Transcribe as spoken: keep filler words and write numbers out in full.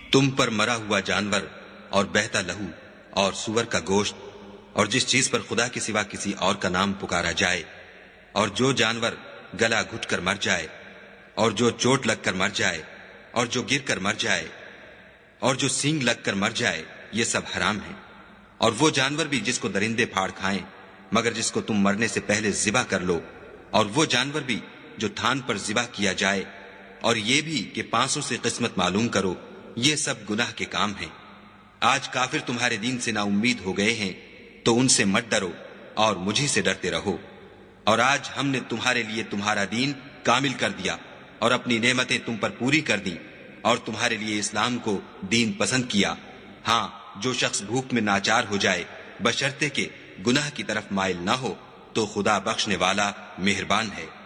तुम पर मरा हुआ जानवर और बहता लहू और सुअर का गोश्त और जिस चीज पर खुदा के सिवा किसी और का नाम पुकारा जाए, और जो जानवर गला घुटकर मर जाए, और जो चोट लगकर मर जाए, और जो गिरकर मर जाए, और जो सींग लगकर मर जाए, ये सब हराम है। और वो जानवर भी जिसको दरिंदे फाड़ खाएं, मगर जिसको तुम मरने से पहले जिबा कर लो, और वो जानवर भी जो थान पर जिबा किया जाए, और ये भी कि पांसों से किस्मत मालूम करो, ये सब गुनाह के काम हैं। आज काफिर तुम्हारे दीन से नाउम्मीद हो गए हैं, तो उनसे मत डरो और मुझी से डरते रहो। और आज हमने तुम्हारे लिए तुम्हारा दीन कामिल कर दिया और अपनी नेमतें तुम पर पूरी कर दी और तुम्हारे लिए इस्लाम को दीन पसंद किया। हाँ, जो शख्स भूख में नाचार हो जाए बशर्ते के गुनाह की तरफ माइल ना हो, तो खुदा बख्शने वाला मेहरबान है।